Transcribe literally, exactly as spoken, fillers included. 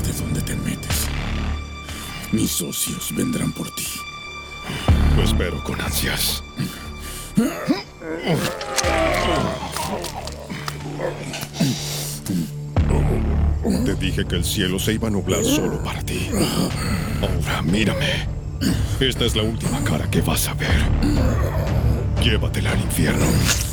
Fíjate dónde te metes. Mis socios vendrán por ti. Lo espero con ansias. Te dije que el cielo se iba a nublar solo para ti. Ahora, mírame. Esta es la última cara que vas a ver. Llévatela al infierno.